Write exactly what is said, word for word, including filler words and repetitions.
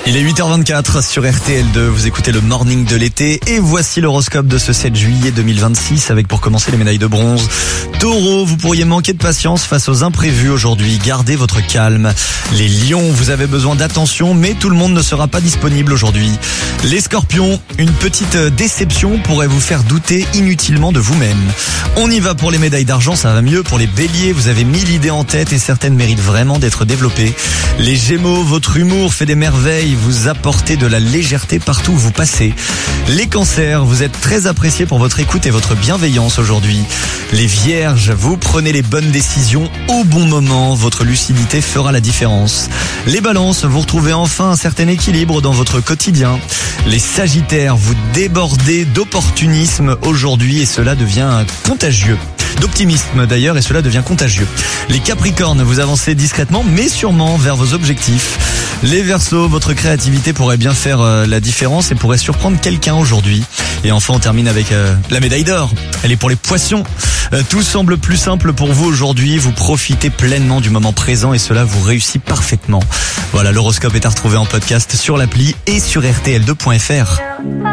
Il est huit heures vingt-quatre sur R T L deux, vous écoutez le morning de l'été et voici l'horoscope de ce sept juillet deux mille vingt-six avec pour commencer les médailles de bronze. Taureau, vous pourriez manquer de patience face aux imprévus aujourd'hui, gardez votre calme. Les lions, vous avez besoin d'attention mais tout le monde ne sera pas disponible aujourd'hui. Les scorpions, une petite déception pourrait vous faire douter inutilement de vous-même. On y va pour les médailles d'argent, ça va mieux. Pour les béliers, vous avez mille idées en tête et certaines méritent vraiment d'être développées. Les gémeaux, votre humour fait des merveilles. Vous apportez de la légèreté partout où vous passez. Les cancers, vous êtes très appréciés pour votre écoute et votre bienveillance aujourd'hui. Les vierges, vous prenez les bonnes décisions au bon moment. Votre lucidité fera la différence. Les balances, vous retrouvez enfin un certain équilibre dans votre quotidien. Les sagittaires, vous débordez d'opportunisme aujourd'hui et cela devient contagieux. D'optimisme d'ailleurs et cela devient contagieux. Les capricornes, vous avancez discrètement mais sûrement vers vos objectifs. Les verseaux, votre créativité pourrait bien faire euh, la différence et pourrait surprendre quelqu'un aujourd'hui. Et enfin on termine avec euh, la médaille d'or. Elle est pour les poissons. Euh, tout semble plus simple pour vous aujourd'hui. Vous profitez pleinement du moment présent et cela vous réussit parfaitement. Voilà, l'horoscope est à retrouver en podcast sur l'appli et sur R T L deux point F R.